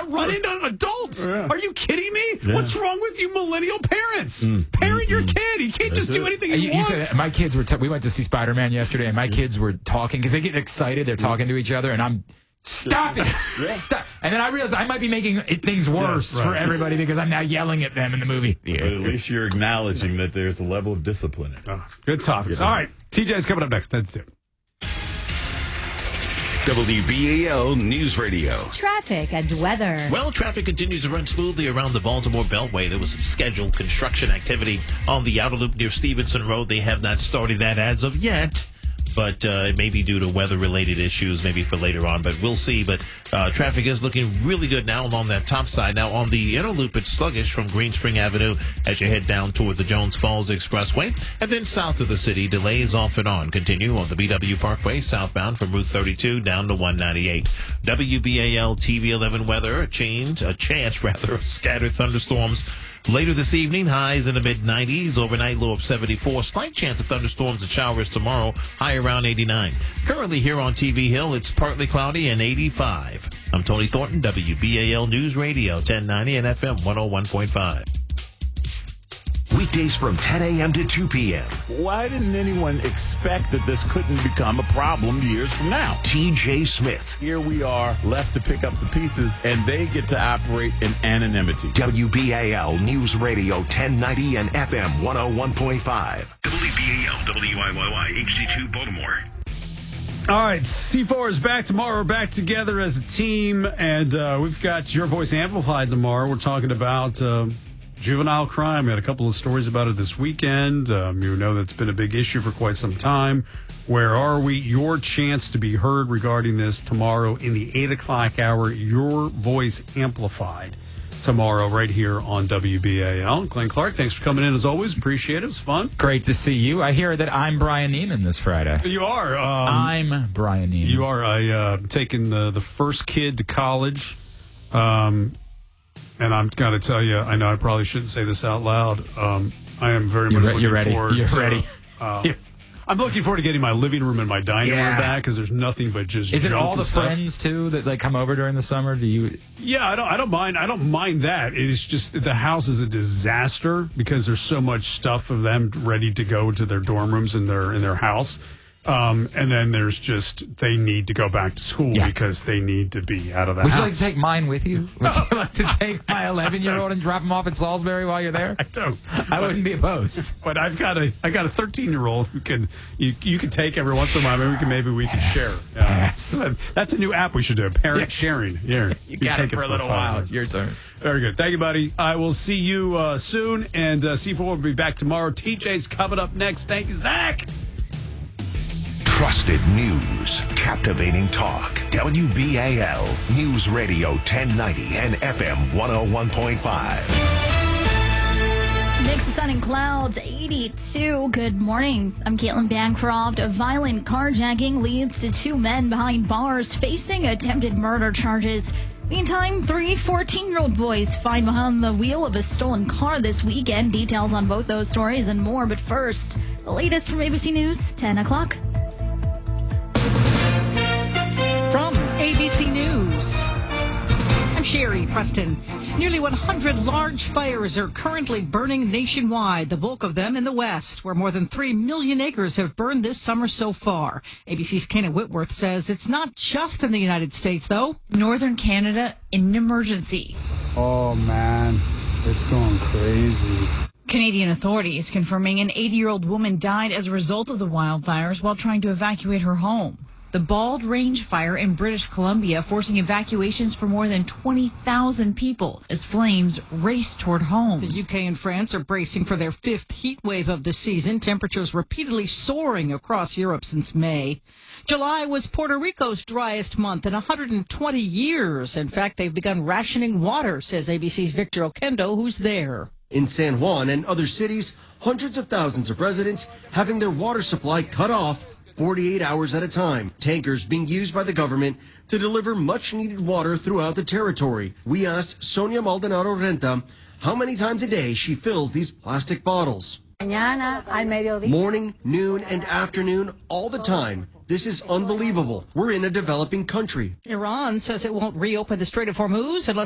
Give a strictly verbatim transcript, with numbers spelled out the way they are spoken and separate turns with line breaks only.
not run into adults.
Yeah.
Are you kidding me?
Yeah.
What's wrong with you millennial parents?
Mm.
Parent
Mm-hmm.
your kid. He can't
That's
just do
it.
anything he
You, you
wants.
said, my kids were. T- we went to see Spider-Man yesterday, and my kids were talking because they get excited. They're talking to each other, and I'm stop it,
Yeah.
stop. And then I realized I might be making it, things worse
Yes, right.
for everybody because I'm now yelling at them in the movie theater.
But at least you're acknowledging that there's a level of discipline.
Oh, good topics.
Yeah.
All right. T J's coming up next. That's it.
W B A L News Radio.
Traffic and weather.
Well, traffic continues to run smoothly around the Baltimore Beltway. There was some scheduled construction activity on the outer loop near Stevenson Road. They have not started that as of yet, but uh, it may be due to weather-related issues, maybe for later on, but we'll see. But uh, traffic is looking really good now along that top side. Now, on the inner loop, it's sluggish from Green Spring Avenue as you head down toward the Jones Falls Expressway. And then south of the city, delays off and on continue on the B W Parkway, southbound from Route thirty-two down to one ninety-eight. W B A L T V eleven weather, a change, a chance, rather, of scattered thunderstorms. Later this evening, highs in the mid nineties, overnight low of seventy-four. Slight chance of thunderstorms and showers tomorrow, high around eighty-nine. Currently here on T V Hill, it's partly cloudy and eighty-five. I'm Tony Thornton, W B A L News Radio, ten ninety and F M one oh one point five.
Weekdays from ten a.m. to two p.m.
Why didn't anyone expect that this couldn't become a problem years from now?
T J Smith.
Here we are, left to pick up the pieces, and they get to operate in anonymity.
W B A L News Radio ten ninety and F M one oh one point five.
W B A L W I Y Y H D two Baltimore.
All right, C four is back tomorrow. We're back together as a team, and uh, we've got Your Voice Amplified tomorrow. We're talking about uh, juvenile crime. We had a couple of stories about it this weekend. Um, you know that's been a big issue for quite some time. Where are we? Your chance to be heard regarding this tomorrow in the eight o'clock hour. Your Voice Amplified tomorrow right here on W B A L. Glenn Clark, thanks for coming in as always. Appreciate it. It was fun.
Great to see you. I hear that I'm Brian Neiman this Friday.
You are. Um,
I'm Brian Neiman.
You are. I uh, taking the the first kid to college, um, and I'm got to tell you. I know I probably shouldn't say this out loud. Um, I am very
You're
much
re-
looking
you're ready.
forward.
You're
to,
ready.
Uh,
You're-
I'm looking forward to getting my living room and my dining room
Yeah.
back because there's nothing but just.
Is it
junk
all
and
the
stuff.
friends too that like come over during the summer? Do you?
Yeah, I don't. I don't mind. I don't mind that. It is just that the house is a disaster because there's so much stuff of them ready to go to their dorm rooms in their in their house, um, and then there's just they need to go back to school
Yeah.
because they need to be out of the
Would
house.
you like to take mine with you? Would you like to take my eleven year old and drop him off at Salisbury while you're there?
I don't.
I wouldn't be opposed.
But I've got a I got a thirteen year old who can you you can take every once in a while. Maybe we can maybe we can
Yes.
share. Uh,
Yes.
That's a new app we should do. Parent
Yeah.
sharing. Here,
You got
take
it for a little
five
while.
minutes.
Your turn.
Very good. Thank you, buddy. I will see you uh, soon. And uh, C four will be back tomorrow. T J's coming up next. Thank you, Zach.
Trusted news. Captivating talk. W B A L News Radio ten ninety and F M one oh one point five.
Mix of sun and clouds, eighty-two. Good morning. I'm Caitlin Bancroft. A violent carjacking leads to two men behind bars facing attempted murder charges. Meantime, three fourteen-year-old boys find behind the wheel of a stolen car this weekend. Details on both those stories and more. But first, the latest from A B C News, ten o'clock.
From A B C News, I'm Sherry Preston. Nearly one hundred large fires are currently burning nationwide, the bulk of them in the West, where more than three million acres have burned this summer so far. A B C's Kenna Whitworth says it's not just in the United States, though.
Northern Canada in an emergency.
Oh, man, it's going crazy.
Canadian authorities confirming an eighty-year-old woman died as a result of the wildfires while trying to evacuate her home. The Bald Range fire in British Columbia forcing evacuations for more than twenty thousand people as flames race toward homes.
The U K and France are bracing for their fifth heat wave of the season. Temperatures repeatedly soaring across Europe since May. July was Puerto Rico's driest month in one hundred twenty years. In fact, they've begun rationing water, says A B C's Victor Oquendo, who's there.
In San Juan and other cities, hundreds of thousands of residents having their water supply cut off forty-eight hours at a time. Tankers being used by the government to deliver much-needed water throughout the territory. We asked Sonia Maldonado Renta how many times a day she fills these plastic bottles. Morning, noon, and afternoon, all the time. This is unbelievable. We're in a developing country.
Iran says it won't reopen the Strait of Hormuz unless